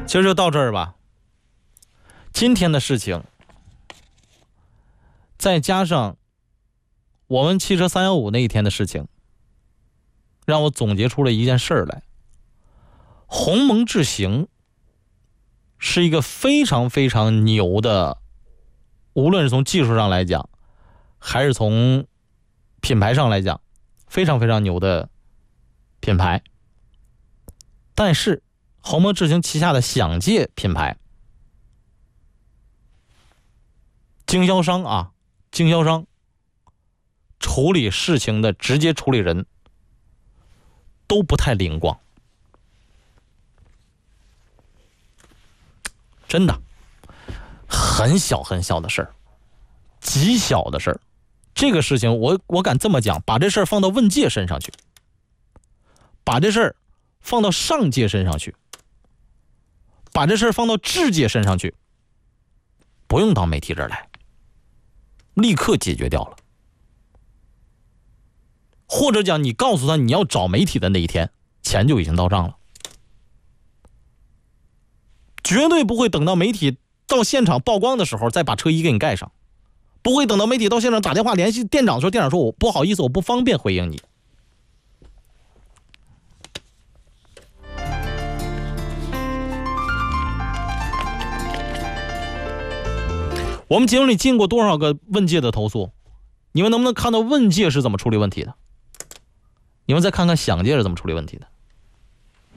其实就到这儿吧。今天的事情，再加上我们汽车315那一天的事情，让我总结出了一件事儿来：鸿蒙智行是一个非常非常牛的，无论是从技术上来讲，还是从品牌上来讲，非常非常牛的品牌。但是鸿蒙智行旗下的享界品牌经销商处理事情的直接处理人都不太灵光，真的很小很小的事儿，极小的事儿。这个事情我敢这么讲，把这事儿放到问界身上去，把这事儿放到上界身上去，把这事儿放到智界身上去，不用到媒体这儿来，立刻解决掉了。或者讲，你告诉他你要找媒体的那一天，钱就已经到账了，绝对不会等到媒体到现场曝光的时候再把车衣给你盖上，不会等到媒体到现场打电话联系店长的时候，店长说我不好意思，我不方便回应你。我们节目里进过多少个问界的投诉？你们能不能看到问界是怎么处理问题的？你们再看看享界是怎么处理问题的？